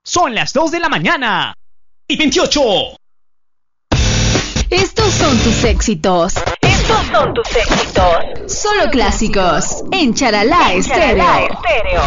Son las 2 de la mañana y 28. Estos son tus éxitos. Estos son tus éxitos. Solo clásicos en Charalá Estéreo.